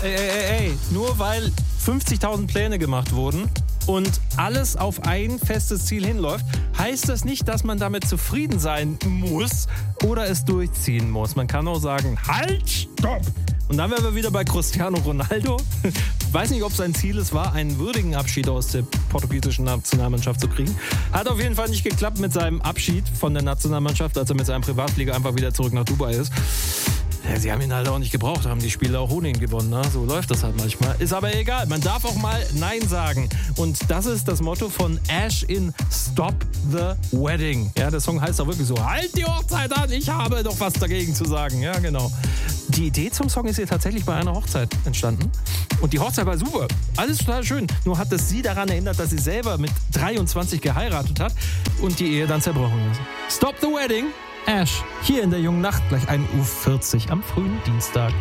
Ey, nur weil 50.000 Pläne gemacht wurden und alles auf ein festes Ziel hinläuft, heißt das nicht, dass man damit zufrieden sein muss oder es durchziehen muss. Man kann auch sagen, halt, stopp! Und dann wären wir wieder bei Cristiano Ronaldo. Ich weiß nicht, ob sein Ziel es war, einen würdigen Abschied aus der portugiesischen Nationalmannschaft zu kriegen. Hat auf jeden Fall nicht geklappt mit seinem Abschied von der Nationalmannschaft, als er mit seinem Privatflieger einfach wieder zurück nach Dubai ist. Ja, sie haben ihn halt auch nicht gebraucht, haben die Spieler auch ohne ihn gewonnen. Ne? So läuft das halt manchmal. Ist aber egal, man darf auch mal Nein sagen. Und das ist das Motto von Ash in Stop the Wedding. Ja, der Song heißt auch wirklich so, halt die Hochzeit an, ich habe doch was dagegen zu sagen. Ja, genau. Die Idee zum Song ist hier tatsächlich bei einer Hochzeit entstanden. Und die Hochzeit war super. Alles total schön. Nur hat es sie daran erinnert, dass sie selber mit 23 geheiratet hat und die Ehe dann zerbrochen ist. Stop the Wedding. Ash, hier in der jungen Nacht, gleich 1:40 Uhr am frühen Dienstag.